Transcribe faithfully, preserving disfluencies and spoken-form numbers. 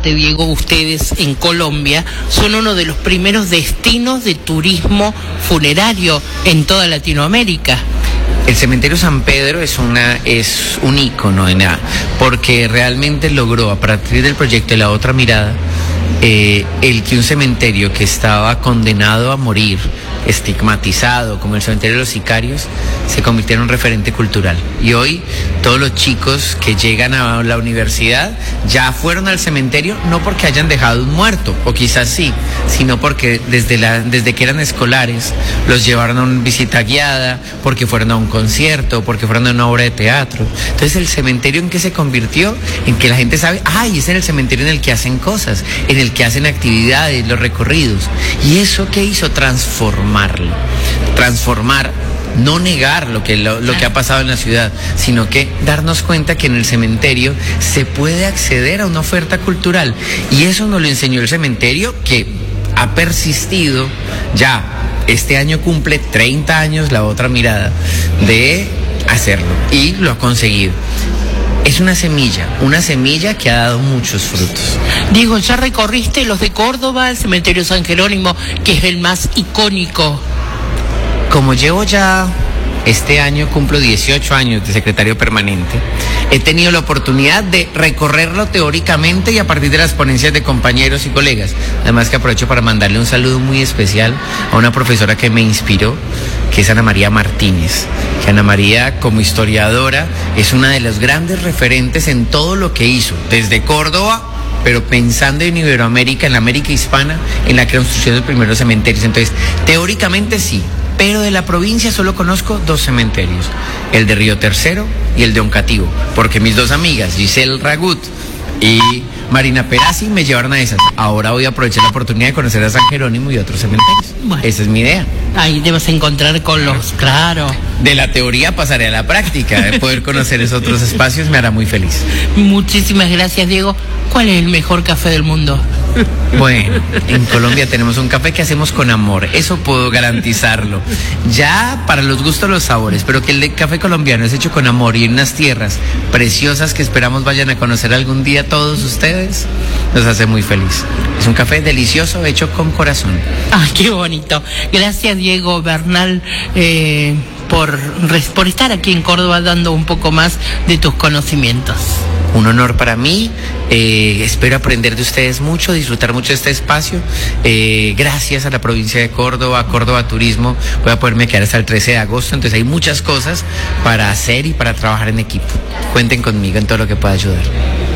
aparte, Diego, ustedes en Colombia son uno de los primeros destinos de turismo funerario en toda Latinoamérica. El cementerio San Pedro es una es un ícono en nada, porque realmente logró, a partir del proyecto de La Otra Mirada, eh, el que un cementerio que estaba condenado a morir, estigmatizado como el cementerio de los sicarios, se convirtiera en un referente cultural. Y hoy todos los chicos que llegan a la universidad ya fueron al cementerio, no porque hayan dejado un muerto, o quizás sí, sino porque desde, la, desde que eran escolares los llevaron a una visita guiada, porque fueron a un concierto, porque fueron a una obra de teatro. Entonces el cementerio, ¿en qué se convirtió? En que la gente sabe, ay, es en el cementerio en el que hacen cosas, en el que hacen actividades, los recorridos. ¿Y eso qué hizo? Transformarlo. Transformar, no negar lo que, lo, lo que ha pasado en la ciudad, sino que darnos cuenta que en el cementerio se puede acceder a una oferta cultural. Y eso nos lo enseñó el cementerio, que ha persistido ya. Este año cumple treinta años La Otra Mirada de hacerlo, y lo ha conseguido. Es una semilla, una semilla que ha dado muchos frutos. Diego, ¿ya recorriste los de Córdoba, el cementerio San Jerónimo, que es el más icónico? Como llevo ya, este año cumplo dieciocho años de secretario permanente, he tenido la oportunidad de recorrerlo teóricamente y a partir de las ponencias de compañeros y colegas. Además que aprovecho para mandarle un saludo muy especial a una profesora que me inspiró, que es Ana María Martínez. Que Ana María, como historiadora, es una de los grandes referentes en todo lo que hizo, desde Córdoba, pero pensando en Iberoamérica, en la América hispana, en la construcción de los primeros cementerios. Entonces, teóricamente sí, pero de la provincia solo conozco dos cementerios, el de Río Tercero y el de Oncativo, porque mis dos amigas, Giselle Ragut y Marina Perazzi, me llevaron a esas. Ahora voy a aprovechar la oportunidad de conocer a San Jerónimo y otros cementerios. Bueno, esa es mi idea. Ahí debes encontrar con los, claro. De la teoría pasaré a la práctica, de poder conocer esos otros espacios me hará muy feliz. Muchísimas gracias, Diego. ¿Cuál es el mejor café del mundo? Bueno, en Colombia tenemos un café que hacemos con amor, eso puedo garantizarlo. Ya para los gustos los sabores, pero que el de café colombiano es hecho con amor y en unas tierras preciosas que esperamos vayan a conocer algún día todos ustedes, nos hace muy feliz. Es un café delicioso hecho con corazón. ¡Ay, qué bonito! Gracias, Diego Bernal, eh, por, por estar aquí en Córdoba dando un poco más de tus conocimientos. Un honor para mí, eh, espero aprender de ustedes mucho, disfrutar mucho de este espacio. Eh, gracias a la provincia de Córdoba, a Córdoba Turismo, voy a poderme quedar hasta el trece de agosto, entonces hay muchas cosas para hacer y para trabajar en equipo. Cuenten conmigo en todo lo que pueda ayudar.